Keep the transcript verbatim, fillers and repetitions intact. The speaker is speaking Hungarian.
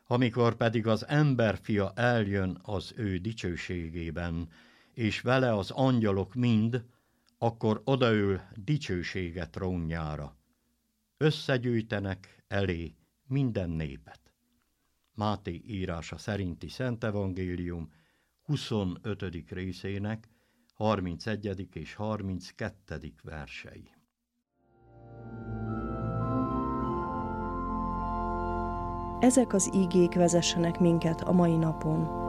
Amikor pedig az emberfia eljön az ő dicsőségében, és vele az angyalok mind, akkor odaül dicsősége trónjára. Összegyűjtenek elé minden népet. Máté írása szerinti Szent Evangélium huszonötödik részének harmincegyedik és harminckettedik versei. Ezek az ígék vezessenek minket a mai napon.